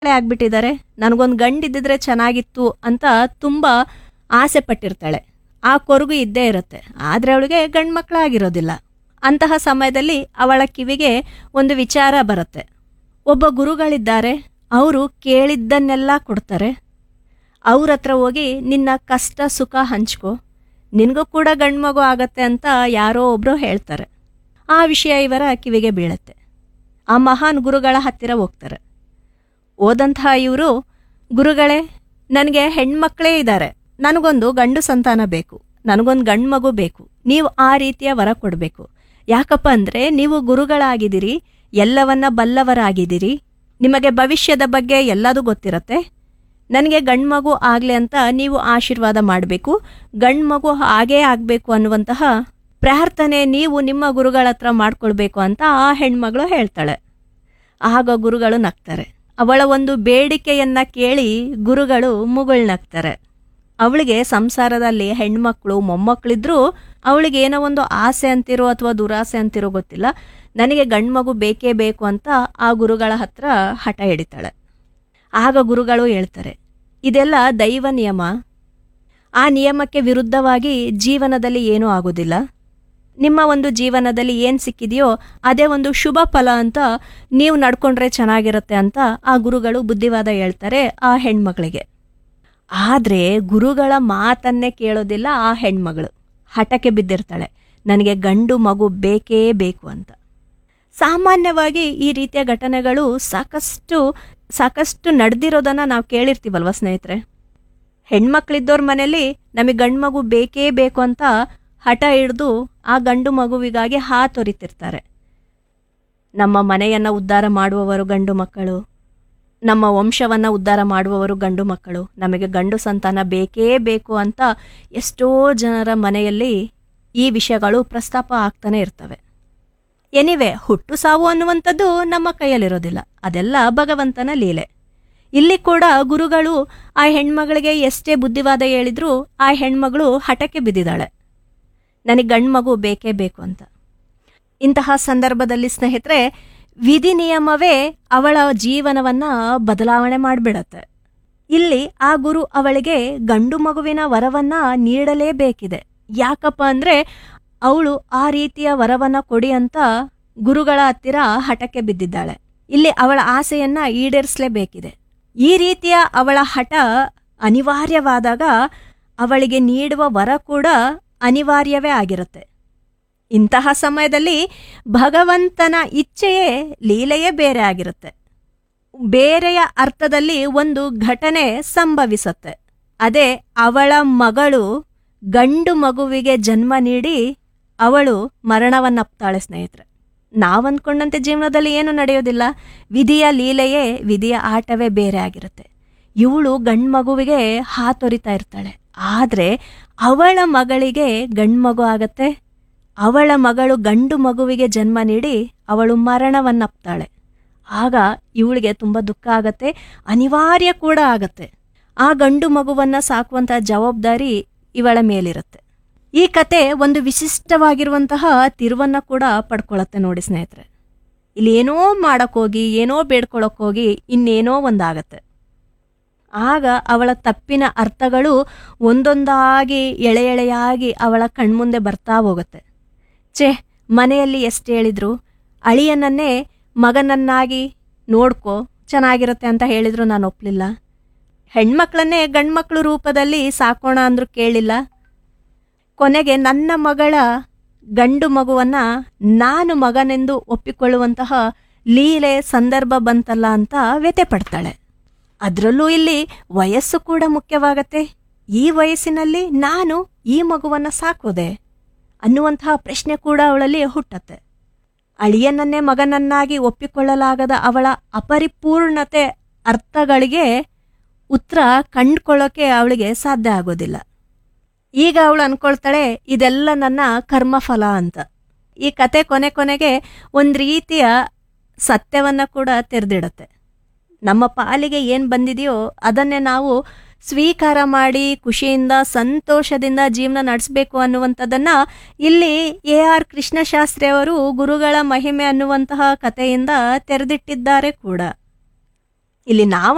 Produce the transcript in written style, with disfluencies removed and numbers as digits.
ಆಗ್ಬಿಟ್ಟಿದ್ದಾರೆ, ನನಗೊಂದು ಗಂಡಿದ್ದಿದ್ರೆ ಚೆನ್ನಾಗಿತ್ತು ಅಂತ ತುಂಬ ಆಸೆ ಪಟ್ಟಿರ್ತಾಳೆ. ಆ ಕೊರಗು ಇದ್ದೇ ಇರುತ್ತೆ, ಆದರೆ ಅವಳಿಗೆ ಗಂಡು ಮಕ್ಕಳಾಗಿರೋದಿಲ್ಲ. ಅಂತಹ ಸಮಯದಲ್ಲಿ ಅವಳ ಕಿವಿಗೆ ಒಂದು ವಿಚಾರ ಬರುತ್ತೆ. ಒಬ್ಬ ಗುರುಗಳಿದ್ದಾರೆ, ಅವರು ಕೇಳಿದ್ದನ್ನೆಲ್ಲ ಕೊಡ್ತಾರೆ. ಅವ್ರ ಹತ್ರ ಹೋಗಿ ನಿನ್ನ ಕಷ್ಟ ಸುಖ ಹಂಚ್ಕೊ, ನಿನಗೂ ಕೂಡ ಗಂಡು ಮಗು ಆಗತ್ತೆ ಅಂತ ಯಾರೋ ಒಬ್ಬರು ಹೇಳ್ತಾರೆ. ಆ ವಿಷಯ ಇವರ ಕಿವಿಗೆ ಬೀಳುತ್ತೆ. ಆ ಮಹಾನ್ ಗುರುಗಳ ಹತ್ತಿರ ಹೋಗ್ತಾರೆ. ಓದಂತಹ ಇವರು, ಗುರುಗಳೇ, ನನಗೆ ಹೆಣ್ಮಕ್ಳೇ ಇದ್ದಾರೆ, ನನಗೊಂದು ಗಂಡು ಸಂತಾನ ಬೇಕು, ನನಗೊಂದು ಗಂಡು ಮಗು ಬೇಕು, ನೀವು ಆ ರೀತಿಯ ವರ ಕೊಡಬೇಕು. ಯಾಕಪ್ಪ ಅಂದರೆ ನೀವು ಗುರುಗಳಾಗಿದ್ದೀರಿ, ಎಲ್ಲವನ್ನ ಬಲ್ಲವರಾಗಿದ್ದೀರಿ, ನಿಮಗೆ ಭವಿಷ್ಯದ ಬಗ್ಗೆ ಎಲ್ಲದೂ ಗೊತ್ತಿರತ್ತೆ. ನನಗೆ ಗಂಡು ಮಗು ಆಗಲಿ ಅಂತ ನೀವು ಆಶೀರ್ವಾದ ಮಾಡಬೇಕು, ಗಂಡು ಮಗು ಹಾಗೇ ಆಗಬೇಕು ಅನ್ನುವಂತಹ ಪ್ರಾರ್ಥನೆ ನೀವು ನಿಮ್ಮ ಗುರುಗಳ ಹತ್ರ ಮಾಡ್ಕೊಳ್ಬೇಕು ಅಂತ ಆ ಹೆಣ್ಮಗಳು ಹೇಳ್ತಾಳೆ. ಆಗ ಗುರುಗಳು ನಗ್ತಾರೆ. ಅವಳ ಒಂದು ಬೇಡಿಕೆಯನ್ನ ಕೇಳಿ ಗುರುಗಳು ಮುಗುಳ್ನಗ್ತಾರೆ. ಅವಳಿಗೆ ಸಂಸಾರದಲ್ಲಿ ಹೆಣ್ಮಕ್ಳು ಮೊಮ್ಮಕ್ಕಳಿದ್ರೂ ಅವಳಿಗೆ ಏನೋ ಒಂದು ಆಸೆ ಅಂತಿರೋ ಅಥವಾ ದುರಾಸೆ ಅಂತಿರೋ ಗೊತ್ತಿಲ್ಲ, ನನಗೆ ಗಂಡು ಮಗು ಬೇಕೇ ಬೇಕು ಅಂತ ಆ ಗುರುಗಳ ಹತ್ರ ಹಠ ಹಿಡಿತಾಳೆ. ಆಗ ಗುರುಗಳು ಹೇಳ್ತಾರೆ, ಇದೆಲ್ಲ ದೈವ ನಿಯಮ, ಆ ನಿಯಮಕ್ಕೆ ವಿರುದ್ಧವಾಗಿ ಜೀವನದಲ್ಲಿ ಏನೂ ಆಗೋದಿಲ್ಲ. ನಿಮ್ಮ ಒಂದು ಜೀವನದಲ್ಲಿ ಏನು ಸಿಕ್ಕಿದೆಯೋ ಅದೇ ಒಂದು ಶುಭ ಫಲ ಅಂತ ನೀವು ನಡ್ಕೊಂಡ್ರೆ ಚೆನ್ನಾಗಿರುತ್ತೆ ಅಂತ ಆ ಗುರುಗಳು ಬುದ್ಧಿವಾದ ಹೇಳ್ತಾರೆ ಆ ಹೆಣ್ಮಗಳಿಗೆ. ಆದರೆ ಗುರುಗಳ ಮಾತನ್ನೇ ಕೇಳೋದಿಲ್ಲ ಆ ಹೆಣ್ಮಗಳು. ಹಠಕ್ಕೆ ಬಿದ್ದಿರ್ತಾಳೆ, ನನಗೆ ಗಂಡು ಮಗು ಬೇಕೇ ಬೇಕು ಅಂತ. ಸಾಮಾನ್ಯವಾಗಿ ಈ ರೀತಿಯ ಘಟನೆಗಳು ಸಾಕಷ್ಟು ನಡೆದಿರೋದನ್ನು ನಾವು ಕೇಳಿರ್ತೀವಲ್ವ ಸ್ನೇಹಿತರೆ. ಹೆಣ್ಮಕ್ಳಿದ್ದವ್ರ ಮನೇಲಿ ನಮಗೆ ಗಂಡು ಮಗು ಬೇಕೇ ಬೇಕು ಅಂತ ಹಠ ಹಿಡಿದು ಆ ಗಂಡು ಮಗುವಿಗಾಗಿ ಹಾತೊರಿತಿರ್ತಾರೆ. ನಮ್ಮ ಮನೆಯನ್ನು ಉದ್ಧಾರ ಮಾಡುವವರು ಗಂಡು ಮಕ್ಕಳು, ನಮ್ಮ ವಂಶವನ್ನು ಉದ್ಧಾರ ಮಾಡುವವರು ಗಂಡು ಮಕ್ಕಳು, ನಮಗೆ ಗಂಡು ಸಂತಾನ ಬೇಕೇ ಬೇಕು ಅಂತ ಎಷ್ಟೋ ಜನರ ಮನೆಯಲ್ಲಿ ಈ ವಿಷಯಗಳು ಪ್ರಸ್ತಾಪ ಆಗ್ತಾನೆ ಇರ್ತವೆ. ಎನಿವೆ, ಹುಟ್ಟು ಸಾವು ಅನ್ನುವಂಥದ್ದು ನಮ್ಮ ಕೈಯಲ್ಲಿರೋದಿಲ್ಲ, ಅದೆಲ್ಲ ಭಗವಂತನ ಲೀಲೆ. ಇಲ್ಲಿ ಕೂಡ ಗುರುಗಳು ಆ ಹೆಣ್ಮಗಳಿಗೆ ಎಷ್ಟೇ ಬುದ್ಧಿವಾದ ಹೇಳಿದ್ರೂ ಆ ಹೆಣ್ಮಗಳು ಹಠಕ್ಕೆ ಬಿದ್ದಿದ್ದಾಳೆ, ನನಗೆ ಗಂಡು ಮಗು ಬೇಕೇ ಬೇಕು ಅಂತ. ಇಂತಹ ಸಂದರ್ಭದಲ್ಲಿ ಸ್ನೇಹಿತರೆ, ವಿಧಿ ನಿಯಮವೇ ಅವಳ ಜೀವನವನ್ನ ಬದಲಾವಣೆ ಮಾಡಿಬಿಡತ್ತೆ. ಇಲ್ಲಿ ಆ ಗುರು ಅವಳಿಗೆ ಗಂಡು ಮಗುವಿನ ವರವನ್ನ ನೀಡಲೇಬೇಕಿದೆ. ಯಾಕಪ್ಪ ಅಂದರೆ ಅವಳು ಆ ರೀತಿಯ ವರವನ್ನ ಕೊಡಿ ಅಂತ ಗುರುಗಳ ಹತ್ತಿರ ಹಠಕ್ಕೆ ಬಿದ್ದಿದ್ದಾಳೆ. ಇಲ್ಲಿ ಅವಳ ಆಸೆಯನ್ನ ಈಡೇರಿಸಲೇಬೇಕಿದೆ. ಈ ರೀತಿಯ ಅವಳ ಹಠ ಅನಿವಾರ್ಯವಾದಾಗ ಅವಳಿಗೆ ನೀಡುವ ವರ ಕೂಡ ಅನಿವಾರ್ಯವೇ ಆಗಿರುತ್ತೆ. ಇಂತಹ ಸಮಯದಲ್ಲಿ ಭಗವಂತನ ಇಚ್ಛೆಯೇ ಲೀಲೆಯೇ ಬೇರೆ ಆಗಿರುತ್ತೆ. ಬೇರೆಯ ಅರ್ಥದಲ್ಲಿ ಒಂದು ಘಟನೆ ಸಂಭವಿಸುತ್ತೆ. ಅದೇ ಅವಳ ಮಗಳು ಗಂಡು ಮಗುವಿಗೆ ಜನ್ಮ ನೀಡಿ ಅವಳು ಮರಣವನ್ನಪ್ತಾಳೆ ಸ್ನೇಹಿತರೆ. ನಾವಂದ್ಕೊಂಡಂತೆ ಜೀವನದಲ್ಲಿ ಏನು ನಡೆಯೋದಿಲ್ಲ, ವಿಧಿಯ ಲೀಲೆಯೇ, ವಿಧಿಯ ಆಟವೇ ಬೇರೆ ಆಗಿರುತ್ತೆ. ಇವಳು ಗಂಡು ಮಗುವಿಗೆ ಹಾತೊರಿತಾ ಇರ್ತಾಳೆ, ಆದರೆ ಅವಳ ಮಗಳಿಗೆ ಗಂಡು ಮಗು ಆಗತ್ತೆ. ಅವಳ ಮಗಳು ಗಂಡು ಮಗುವಿಗೆ ಜನ್ಮ ನೀಡಿ ಅವಳು ಮರಣವನ್ನಪ್ತಾಳೆ. ಆಗ ಇವಳಿಗೆ ತುಂಬ ದುಃಖ ಆಗತ್ತೆ, ಅನಿವಾರ್ಯ ಕೂಡ ಆಗತ್ತೆ. ಆ ಗಂಡು ಮಗುವನ್ನ ಸಾಕುವಂತಹ ಜವಾಬ್ದಾರಿ ಇವಳ ಮೇಲಿರುತ್ತೆ. ಈ ಕತೆ ಒಂದು ವಿಶಿಷ್ಟವಾಗಿರುವಂತಹ ತಿರುವನ್ನ ಕೂಡ ಪಡ್ಕೊಳತ್ತೆ ನೋಡಿ ಸ್ನೇಹಿತರೆ. ಇಲ್ಲಿ ಏನೋ ಮಾಡೋಕ್ಕೋಗಿ, ಏನೋ ಬೇಡ್ಕೊಳಕ್ಕೋಗಿ ಇನ್ನೇನೋ ಒಂದಾಗತ್ತೆ. ಆಗ ಅವಳ ತಪ್ಪಿನ ಅರ್ಥಗಳು ಒಂದೊಂದಾಗಿ ಎಳೆ ಎಳೆಯಾಗಿ ಅವಳ ಕಣ್ಮುಂದೆ ಬರ್ತಾ ಹೋಗುತ್ತೆ. ಮನೆಯಲ್ಲಿ ಎಷ್ಟು ಹೇಳಿದ್ರು, ಅಳಿಯನನ್ನೇ ಮಗನನ್ನಾಗಿ ನೋಡ್ಕೋ ಚೆನ್ನಾಗಿರುತ್ತೆ ಅಂತ ಹೇಳಿದ್ರು ನಾನು ಒಪ್ಪಲಿಲ್ಲ. ಹೆಣ್ಮಕ್ಳನ್ನೇ ಗಂಡ್ಮಕ್ಳು ರೂಪದಲ್ಲಿ ಸಾಕೋಣ ಅಂದ್ರೂ ಕೇಳಿಲ್ಲ. ಕೊನೆಗೆ ನನ್ನ ಮಗಳ ಗಂಡು ಮಗುವನ್ನ ನಾನು ಮಗನೆಂದು ಒಪ್ಪಿಕೊಳ್ಳುವಂತಹ ಲೀಲೆ ಸಂದರ್ಭ ಬಂತಲ್ಲ ಅಂತ ವ್ಯಥೆ ಪಡ್ತಾಳೆ. ಅದರಲ್ಲೂ ಇಲ್ಲಿ ವಯಸ್ಸು ಕೂಡ ಮುಖ್ಯವಾಗತ್ತೆ. ಈ ವಯಸ್ಸಿನಲ್ಲಿ ನಾನು ಈ ಮಗುವನ್ನ ಸಾಕೋದೆ ಅನ್ನುವಂತಹ ಪ್ರಶ್ನೆ ಕೂಡ ಅವಳಲ್ಲಿ ಹುಟ್ಟತ್ತೆ. ಅಳಿಯನನ್ನೇ ಮಗನನ್ನಾಗಿ ಒಪ್ಪಿಕೊಳ್ಳಲಾಗದ ಅವಳ ಅಪರಿಪೂರ್ಣತೆ ಅರ್ಥಗಳಿಗೆ ಉತ್ತರ ಕಂಡುಕೊಳ್ಳೋಕೆ ಅವಳಿಗೆ ಸಾಧ್ಯ ಆಗೋದಿಲ್ಲ. ಈಗ ಅವಳು ಅನ್ಕೊಳ್ತಾಳೆ, ಇದೆಲ್ಲ ನನ್ನ ಕರ್ಮಫಲ ಅಂತ. ಈ ಕತೆ ಕೊನೆಗೆ ಒಂದು ರೀತಿಯ ಸತ್ಯವನ್ನ ಕೂಡ ತೆರೆದಿಡತ್ತೆ. ನಮ್ಮ ಪಾಲಿಗೆ ಏನು ಬಂದಿದೆಯೋ ಅದನ್ನೇ ನಾವು ಸ್ವೀಕಾರ ಮಾಡಿ ಖುಷಿಯಿಂದ ಸಂತೋಷದಿಂದ ಜೀವನ ನಡೆಸಬೇಕು ಅನ್ನುವಂಥದ್ದನ್ನು ಇಲ್ಲಿ AR ಕೃಷ್ಣಶಾಸ್ತ್ರಿ ಅವರು ಗುರುಗಳ ಮಹಿಮೆ ಅನ್ನುವಂತಹ ಕಥೆಯಿಂದ ತೆರೆದಿಟ್ಟಿದ್ದಾರೆ ಕೂಡ. ಇಲ್ಲಿ ನಾವು